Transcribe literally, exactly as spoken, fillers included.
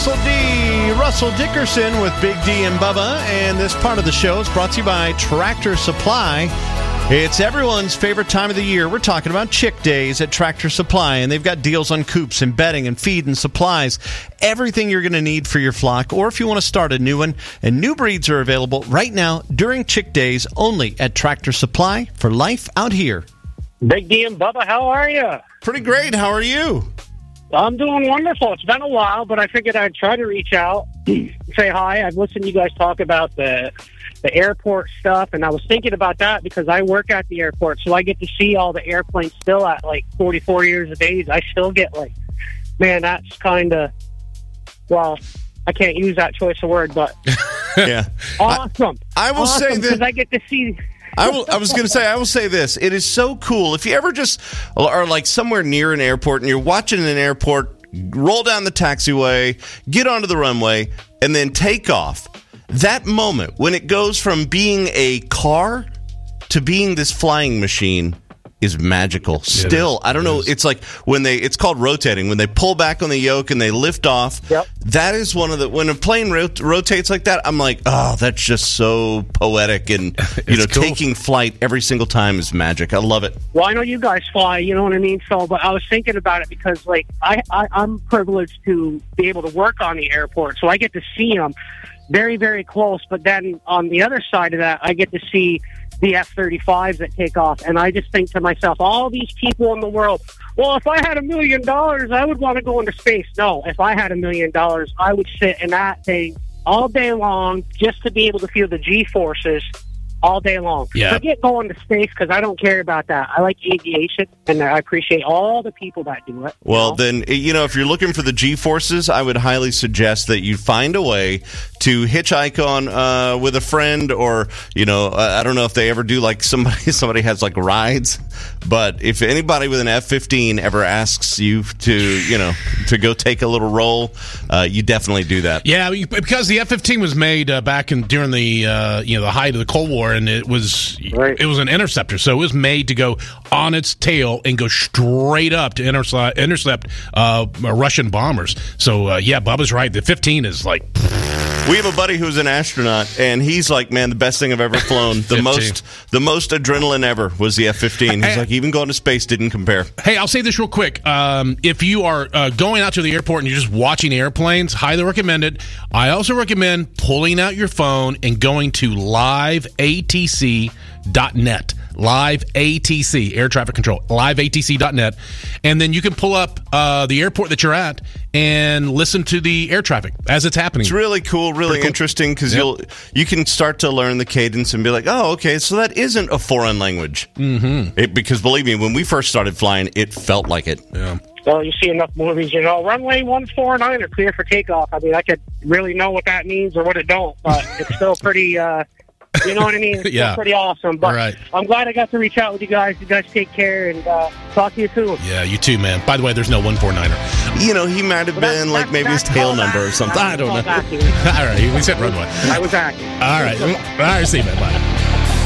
Russell D. Russell Dickerson with Big D and Bubba, and this part of the show is brought to you by Tractor Supply. It's everyone's favorite time of the year. We're talking about Chick Days at Tractor Supply, and they've got deals on coops and bedding and feed and supplies, everything you're going to need for your flock, or if you want to start a new one. And new breeds are available right now during Chick Days only at Tractor Supply for life out here. Big D and Bubba, how are you? Pretty great. How are you? I'm doing wonderful. It's been a while, but I figured I'd try to reach out, say hi. I've listened to you guys talk about the the airport stuff, and I was thinking about that because I work at the airport, so I get to see all the airplanes still at like forty-four years of age. I still get like, man, that's kind of, well, I can't use that choice of word, but yeah, awesome. I, I will awesome, say that because I get to see. I will. I was going to say. I will say this. It is so cool. If you ever just are like somewhere near an airport and you're watching an airport roll down the taxiway, get onto the runway, and then take off. That moment when it goes from being a car to being this flying machine is magical. Still, I don't know. It's like when they, it's called rotating. When they pull back on the yoke and they lift off, yep. That is one of the, when a plane rot- rotates like that, I'm like, oh, that's just so poetic. And, you know, cool. Taking flight every single time is magic. I love it. Well, I know you guys fly, you know what I mean? So, but I was thinking about it because, like, I, I, I'm privileged to be able to work on the airport, so I get to see them very, very close. But then on the other side of that, I get to see the F thirty-fives that take off, and I just think to myself, all these people in the world, well, if I had a million dollars, I would want to go into space. No, if I had a million dollars, I would sit in that thing all day long just to be able to feel the G-forces all day long. Yeah. Forget going to space because I don't care about that. I like aviation, and I appreciate all the people that do it. Well, you know? then, you know, if you're looking for the G-forces, I would highly suggest that you find a way to hitchhike on uh, with a friend, or, you know, uh, I don't know if they ever do, like, somebody somebody has, like, rides, but if anybody with an F fifteen ever asks you to, you know, to go take a little roll, uh, you definitely do that. Yeah, because the F fifteen was made uh, back in during the uh, you know the height of the Cold War, and it was right. it was an interceptor, so it was made to go on its tail and go straight up to intercept, intercept uh, Russian bombers. So uh, yeah, Bubba's right. The fifteen is like. We have a buddy who's an astronaut, and he's like, man, the best thing I've ever flown. The most the most adrenaline ever was the F fifteen. He's like, even going to space didn't compare. Hey, I'll say this real quick. Um, if you are uh, going out to the airport and you're just watching airplanes, highly recommend it. I also recommend pulling out your phone and going to live A T C dot net. Live A T C, air traffic control, live A T C dot net. And then you can pull up uh, the airport that you're at and listen to the air traffic as it's happening. It's really cool, really cool. interesting, because Yep. you'll you can start to learn the cadence and be like, oh, okay, so that isn't a foreign language. Mm-hmm. It, because believe me, when we first started flying, it felt like it. Yeah. Well, you see enough movies, you know, runway one four nine are clear for takeoff. I mean, I could really know what that means or what it don't, but it's still pretty, uh, you know what I mean? It's Yeah. still pretty awesome. But Right. I'm glad I got to reach out with you guys. You guys take care, and uh, talk to you soon. Yeah, you too, man. By the way, there's no one forty-niner. You know, he might have been like maybe his tail number or something. I don't know. All right, we said runway. I was acting. All right. All right, see you, man. Bye.